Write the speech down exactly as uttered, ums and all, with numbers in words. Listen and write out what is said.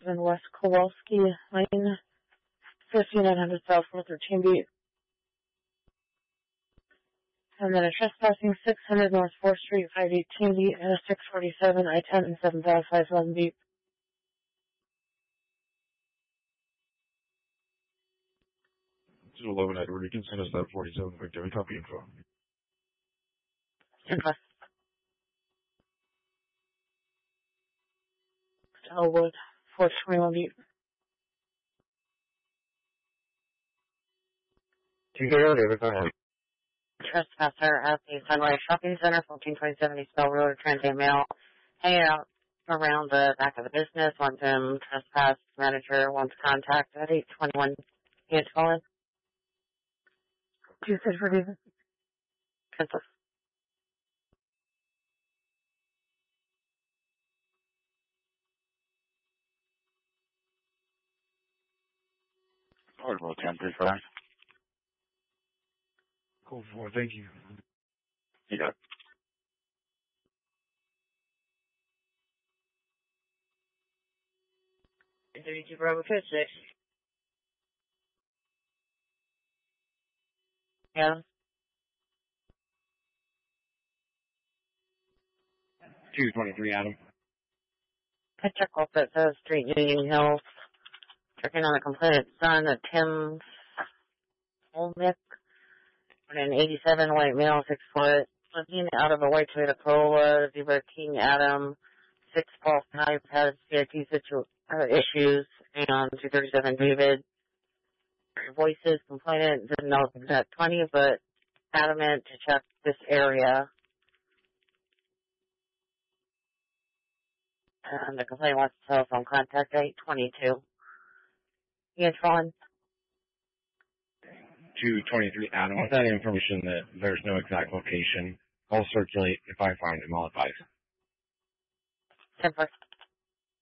seven West Kowalski Lane, fifty-nine hundred South four thirteen B. And then a trespassing six hundred North fourth Street, five eighteen B, and a six forty-seven I ten and seven five eleven B. This is eleven Edward. You can send us that forty-seven victim. Copy info. Okay. Elwood, four twenty-one B. two zero, David, go ahead. Trespasser at the Sunrise Shopping Center, fourteen twenty-seven East Bell Road, Transient Mail, hanging out around the back of the business, wants him trespass manager, wants contact at eight twenty-one. Can't call in. Two said for David. Cancel. Portable ten three five. Cool four, thank you. You got it. thirty-two Bravo Code six. Yeah. two twenty-three, Adam. I check off that says Street Union Hills. Checking on a complainant's son, a Tim Olnick, an eighty-seven white male, six foot, looking out of a white Toyota Corolla, Zebra King Adam, six false type, has C I T situ- uh, issues, and two thirty-seven David. Voices, complainant didn't know the exact twenty, but adamant to check this area. And the complainant wants telephone contact eight twenty-two. Yes, Ron. two twenty-three, Adam. With that information that there's no exact location, I'll circulate. If I find him, I'll advise. ten four.